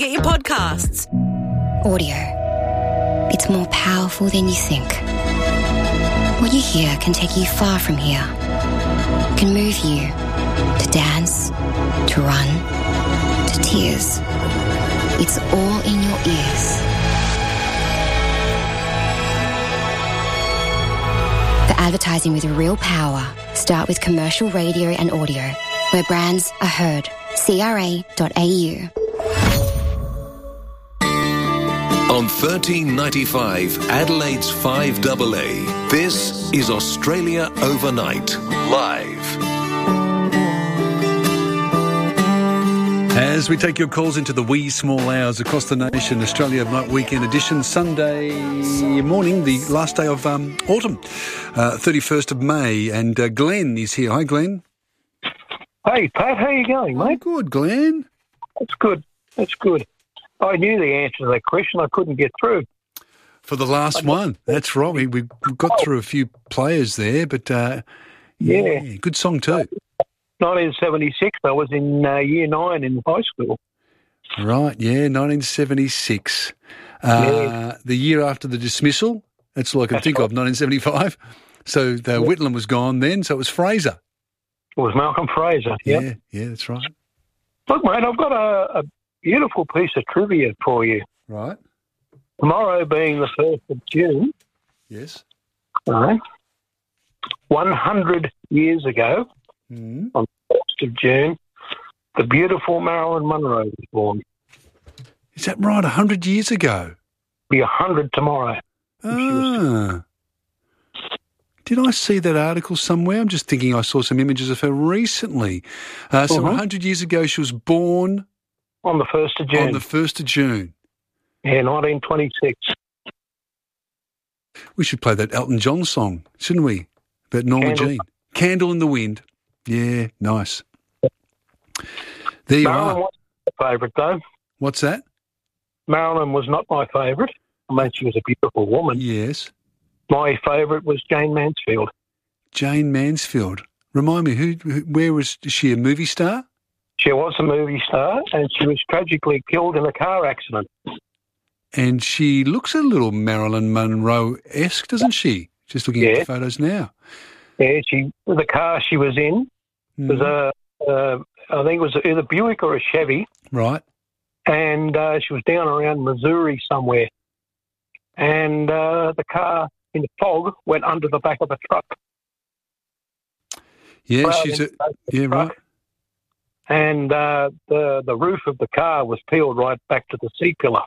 Get your podcasts. Audio. It's more powerful than you think. What you hear can take you far from here. Can move you to dance, to run, to tears. It's all in your ears. For advertising with real power, start with commercial radio and audio, where brands are heard. CRA.au. On 1395 Adelaide's 5AA, this is Australia Overnight, live. As we take your calls into the wee small hours across the nation, Australia Overnight Weekend Edition, Sunday morning, the last day of autumn, 31st of May, and Glenn is here. Hi, Glenn. Hey, Pat, how you going, mate? Good, Glenn. That's good. That's good. I knew the answer to that question. I couldn't get through. For the last one. That's right. We got through a few players there, but yeah, good song too. 1976, I was in year 9 in high school. Right, yeah, 1976. The year after the dismissal, that's all I can think of, 1975. So Whitlam was gone then, so it was Fraser. It was Malcolm Fraser, yeah. Yeah, that's right. Look, mate, I've got a beautiful piece of trivia for you. Right. Tomorrow being the 1st of June. Yes. All right. 100 years ago, on the 1st of June, the beautiful Marilyn Monroe was born. Is that right? 100 years ago? Be 100 tomorrow. Ah. Did I see that article somewhere? I'm just thinking I saw some images of her recently. So 100 years ago she was born... On the 1st of June. On the 1st of June. Yeah, 1926. We should play that Elton John song, shouldn't we? About Norma Jean. Candle in the Wind. Yeah, nice. There you Marilyn are. wasn't my favourite, though. What's that? Marilyn was not my favourite. I mean, she was a beautiful woman. Yes. My favourite was Jane Mansfield. Jane Mansfield. Remind me, where was she, a movie star? She was a movie star, and she was tragically killed in a car accident. And she looks a little Marilyn Monroe-esque, doesn't she? Just looking at the photos now. Yeah, the car she was in was I think it was either Buick or a Chevy. Right. And she was down around Missouri somewhere. And the car in the fog went under the back of a truck. Yeah, right. And the roof of the car was peeled right back to the C-pillar.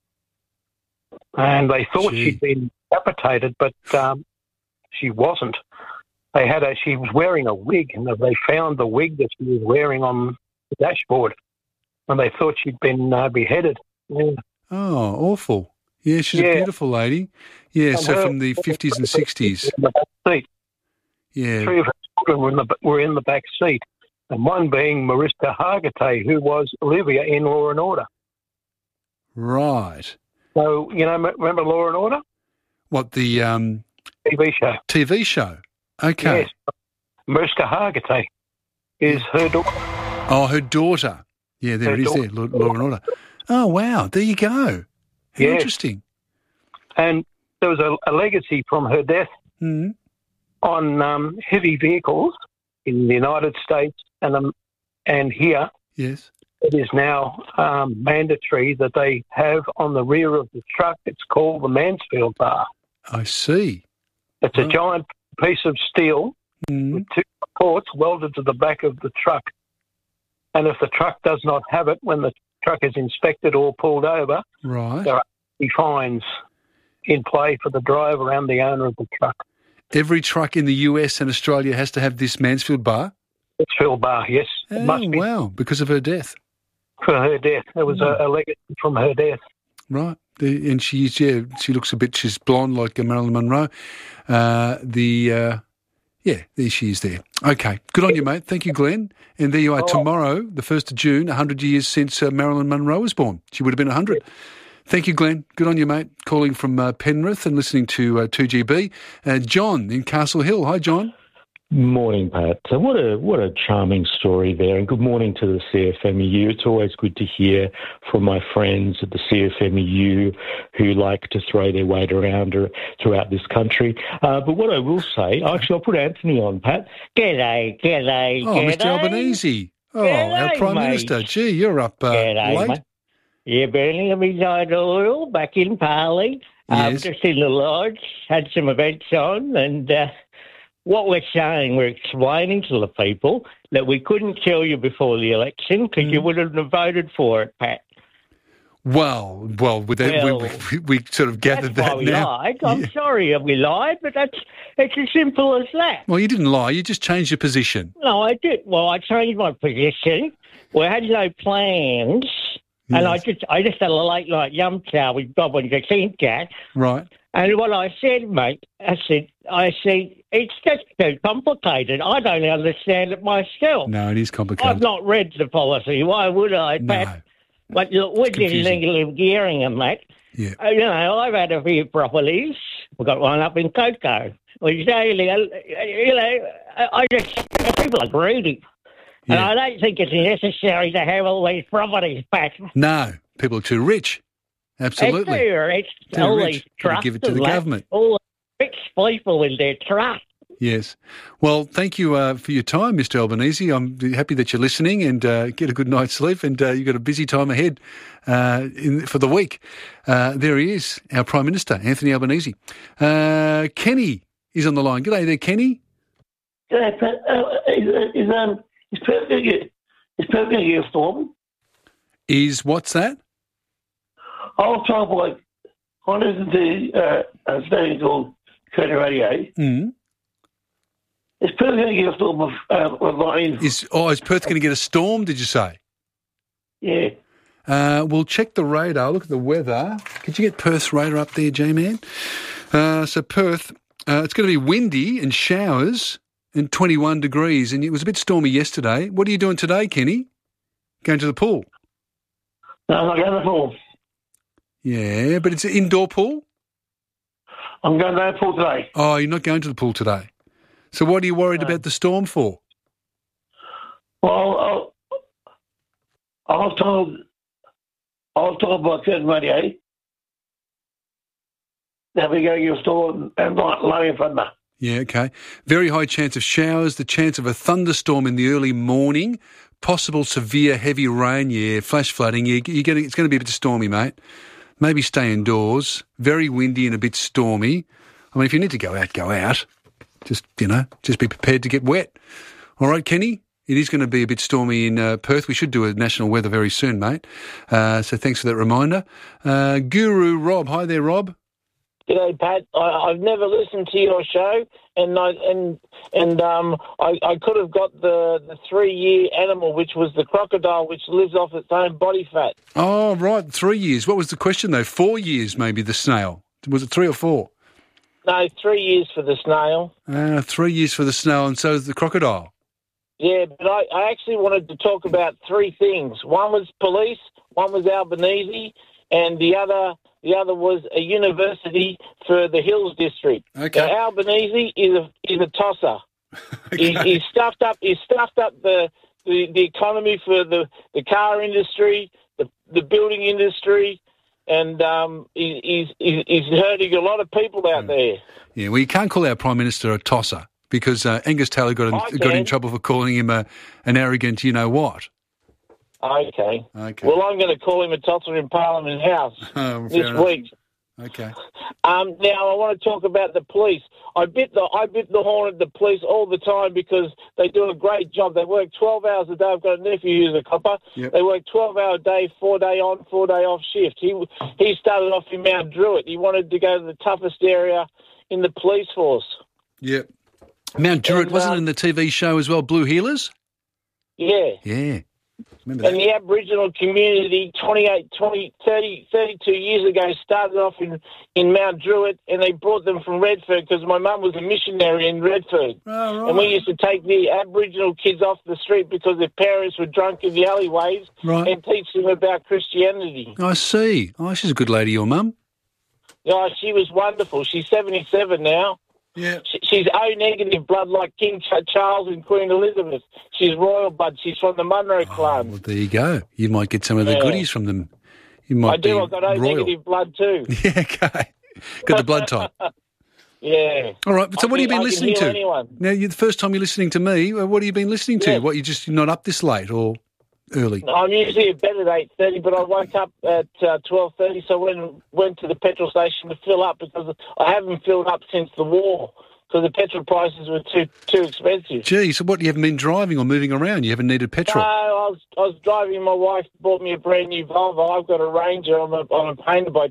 And they thought she'd been decapitated, but she wasn't. She was wearing a wig, and they found the wig that she was wearing on the dashboard, and they thought she'd been beheaded. Yeah. Oh, awful. Yeah, she's a beautiful lady. Yeah, so from the 50s and 60s. In the back seat. Yeah. 3 of her children were in the back seat, and one being Mariska Hargitay, who was Olivia in Law and Order. Right. So, remember Law and Order? What, the... TV show. TV show. Okay. Yes. Mariska Hargitay is her daughter. Oh, her daughter. Yeah, there it is there, Law and Order. Oh, wow. There you go. How interesting. And there was a legacy from her death on heavy vehicles in the United States and here. Yes. It is now mandatory that they have on the rear of the truck, it's called the Mansfield bar. I see. It's a giant piece of steel with 2 supports welded to the back of the truck. And if the truck does not have it, when the truck is inspected or pulled over, there are fines in play for the driver and the owner of the truck. Every truck in the US and Australia has to have this Mansfield bar? Mansfield bar, yes. Oh, it must be. Wow, because of her death. For her death. There was a legacy from her death. Right. And she looks a bit, she's blonde like Marilyn Monroe. There she is there. Okay, good on you, mate. Thank you, Glenn. And there you are. Tomorrow, the 1st of June, 100 years since Marilyn Monroe was born. She would have been 100. Thank you, Glenn. Good on you, mate. Calling from Penrith and listening to 2GB. John in Castle Hill. Hi, John. Morning, Pat. So what a charming story there, and good morning to the CFMEU. It's always good to hear from my friends at the CFMEU who like to throw their weight around throughout this country. But what I will say, actually, I'll put Anthony on, Pat. G'day. Oh, Mr. Albanese. Oh, G'day, our Prime mate. Minister. Gee, you're up late. Mate. Yeah, Birmingham resigned oil back in Parley. Yes. Just in the lodge, had some events on, and what we're saying, we're explaining to the people that we couldn't tell you before the election because you wouldn't have voted for it, Pat. Well, with that, we sort of gathered that's that why we now. lied. I'm sorry we lied, but it's as simple as that. Well, you didn't lie. You just changed your position. No, I did. Well, I changed my position. We had no plans. Yes. And I just had a late night yum chow with Bob and Jacinta. Right. And what I said, mate, I said, it's just too complicated. I don't understand it myself. No, it is complicated. I've not read the policy. Why would I, Pat? No. But look, we're just legally gearing them, mate. Yeah. I've had a few properties. We've got one up in Coco. Which daily, people are greedy. Yeah. And I don't think it's necessary to have all these properties, Pat. No, people are too rich. Absolutely. It's too rich. Too all rich. these Gotta trusts give it to the and that, government. all the rich people in their trust. Yes. Well, thank you for your time, Mr. Albanese. I'm happy that you're listening, and get a good night's sleep, and you've got a busy time ahead for the week. There he is, our Prime Minister, Anthony Albanese. Kenny is on the line. G'day there, Kenny. G'day, Pat. Is Perth going to get a storm? Is what's that? I was told I listened to a station called Curtin Radio. Mm-hmm. Is Perth going to get a storm of lightning? Is Perth going to get a storm, did you say? Yeah. We'll check the radar, look at the weather. Could you get Perth's radar up there, J-Man? So Perth, it's going to be windy and showers and 21 degrees, and it was a bit stormy yesterday. What are you doing today, Kenny? Going to the pool? No, I'm not going to the pool. Yeah, but it's an indoor pool? I'm going to the pool today. Oh, you're not going to the pool today. So what are you worried about the storm for? Well, I was told by Curtin Radio that we're going to get a storm and lightning thunder. Yeah, okay. Very high chance of showers, the chance of a thunderstorm in the early morning, possible severe heavy rain, flash flooding. It's going to be a bit stormy, mate. Maybe stay indoors. Very windy and a bit stormy. I mean, if you need to go out, go out. Just be prepared to get wet. All right, Kenny? It is going to be a bit stormy in Perth. We should do a national weather very soon, mate. So thanks for that reminder. Guru Rob. Hi there, Rob. G'day, Pat. I've never listened to your show, and I could have got the 3-year animal, which was the crocodile, which lives off its own body fat. Oh, right, 3 years. What was the question, though? 4 years, maybe, the snail. Was it 3 or 4? No, 3 years for the snail. 3 years for the snail, and so is the crocodile. Yeah, but I actually wanted to talk about 3 things. One was police, one was Albanese, and the other was a university for the Hills District. Okay. Now, Albanese is a tosser. Okay. He's stuffed up the economy for the car industry, the building industry, and he's hurting a lot of people out there. Yeah, well, you can't call our Prime Minister a tosser because Angus Taylor got in trouble for calling him an arrogant you-know-what. Okay. Well, I'm going to call him a tosser in Parliament House this week. Okay. Now, I want to talk about the police. I bit the horn at the police all the time because they do a great job. They work 12 hours a day. I've got a nephew who's a copper. Yep. They work 12-hour day, 4-day on, 4-day off shift. He started off in Mount Druitt. He wanted to go to the toughest area in the police force. Yep. Mount Druitt, wasn't it in the TV show as well, Blue Heelers? Yeah. Yeah. Remember that. And the Aboriginal community 32 years ago started off in Mount Druitt, and they brought them from Redford because my mum was a missionary in Redford. Oh, right. And we used to take the Aboriginal kids off the street because their parents were drunk in the alleyways and teach them about Christianity. I see. Oh, she's a good lady, your mum. Yeah, she was wonderful. She's 77 now. Yeah. She's O negative blood like King Charles and Queen Elizabeth. She's royal blood. She's from the Munro clan. Well, there you go. You might get some of the goodies from them. You might I do. be I've got O royal. negative blood too. Yeah, okay. Got the blood type. Yeah. All right. So what have you been listening to? Anyone. Now, the first time you're listening to me, what have you been listening to? Yeah. What, you're just not up this late or early? I'm usually in bed at 8:30, but I woke up at 12:30, so I went to the petrol station to fill up because I haven't filled up since the war because the petrol prices were too expensive. Gee, so what, you haven't been driving or moving around? You haven't needed petrol? No, I was driving. My wife bought me a brand new Volvo. I've got a Ranger. I'm a painter by